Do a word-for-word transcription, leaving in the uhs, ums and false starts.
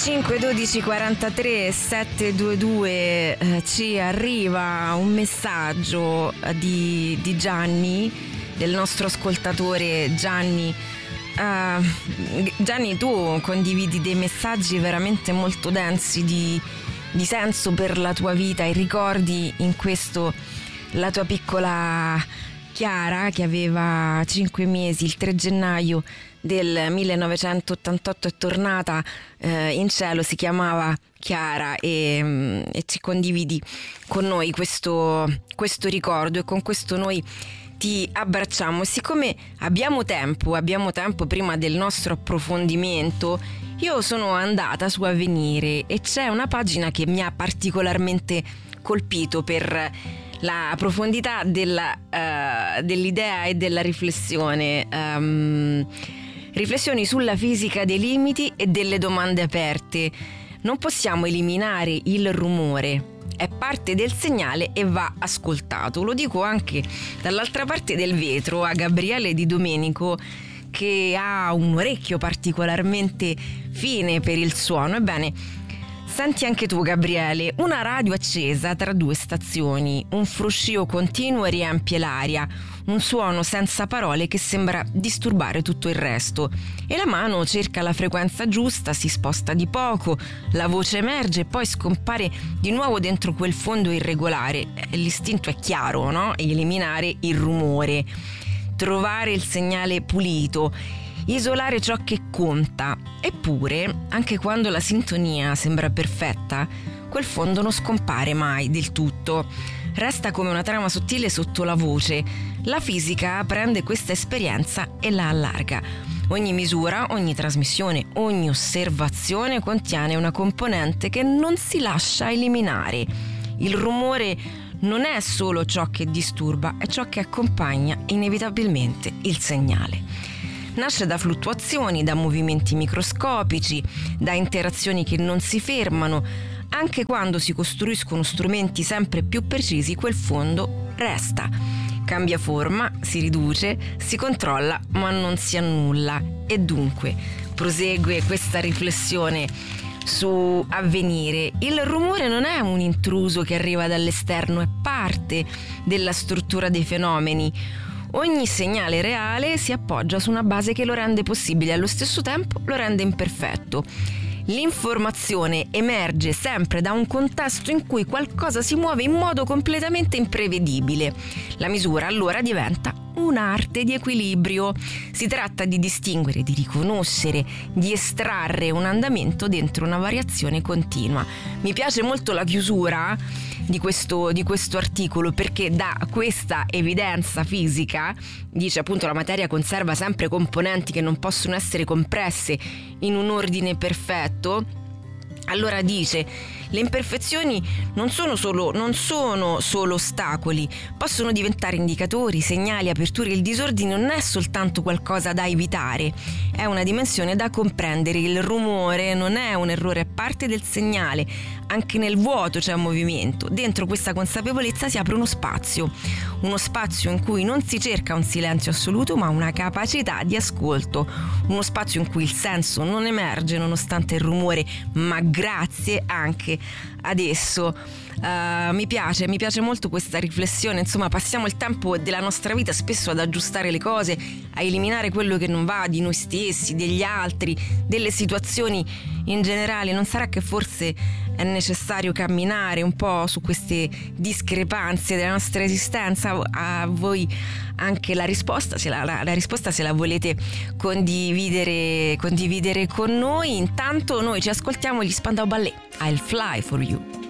cinque dodici quarantatré settecentoventidue eh, ci arriva un messaggio di, di Gianni, del nostro ascoltatore Gianni. Uh, Gianni, tu condividi dei messaggi veramente molto densi di, di senso per la tua vita e ricordi in questo la tua piccola Chiara che aveva cinque mesi. Il tre gennaio del millenovecentottantotto è tornata eh, in cielo, si chiamava Chiara e, e ci condividi con noi questo, questo ricordo, e con questo noi ti abbracciamo. E siccome abbiamo tempo, abbiamo tempo prima del nostro approfondimento, io sono andata su Avvenire e c'è una pagina che mi ha particolarmente colpito per la profondità della, uh, dell'idea e della riflessione. Um, riflessioni sulla fisica dei limiti e delle domande aperte. Non possiamo eliminare il rumore, è parte del segnale e va ascoltato. Lo dico anche dall'altra parte del vetro a Gabriele Di Domenico, che ha un orecchio particolarmente fine per il suono. Ebbene, senti anche tu, Gabriele, una radio accesa tra due stazioni, un fruscio continuo riempie l'aria, un suono senza parole che sembra disturbare tutto il resto, e la mano cerca la frequenza giusta, si sposta di poco, la voce emerge e poi scompare di nuovo dentro quel fondo irregolare. L'istinto è chiaro, no? Eliminare il rumore, trovare il segnale pulito, isolare ciò che conta. Eppure, anche quando la sintonia sembra perfetta, quel fondo non scompare mai del tutto, resta come una trama sottile sotto la voce. La fisica prende questa esperienza e la allarga. Ogni misura, ogni trasmissione, ogni osservazione contiene una componente che non si lascia eliminare. Il rumore non è solo ciò che disturba, è ciò che accompagna inevitabilmente il segnale. Nasce da fluttuazioni, da movimenti microscopici, da interazioni che non si fermano. Anche quando si costruiscono strumenti sempre più precisi, quel fondo resta. Cambia forma, si riduce, si controlla, ma non si annulla. E dunque, prosegue questa riflessione su Avvenire. Il rumore non è un intruso che arriva dall'esterno, è parte della struttura dei fenomeni. Ogni segnale reale si appoggia su una base che lo rende possibile e allo stesso tempo lo rende imperfetto. L'informazione emerge sempre da un contesto in cui qualcosa si muove in modo completamente imprevedibile. La misura allora diventa un'arte di equilibrio. Si tratta di distinguere, di riconoscere, di estrarre un andamento dentro una variazione continua. Mi piace molto la chiusura di questo, di questo articolo, perché dà questa evidenza fisica. Dice appunto: la materia conserva sempre componenti che non possono essere compresse in un ordine perfetto. Allora dice: le imperfezioni non sono solo, non sono solo ostacoli, possono diventare indicatori, segnali, aperture. Il disordine non è soltanto qualcosa da evitare, è una dimensione da comprendere. Il rumore non è un errore, è parte del segnale. Anche nel vuoto c'è un movimento. Dentro questa consapevolezza si apre uno spazio, uno spazio in cui non si cerca un silenzio assoluto, ma una capacità di ascolto, uno spazio in cui il senso non emerge nonostante il rumore, ma grazie anche ad esso. Uh, mi piace, mi piace molto questa riflessione. Insomma, passiamo il tempo della nostra vita spesso ad aggiustare le cose, a eliminare quello che non va di noi stessi, degli altri, delle situazioni in generale. Non sarà che forse è necessario camminare un po' su queste discrepanze della nostra esistenza? A voi anche la risposta, se la, la, la risposta se la volete condividere, condividere con noi. Intanto noi ci ascoltiamo gli Spandau Ballet, I'll Fly For You.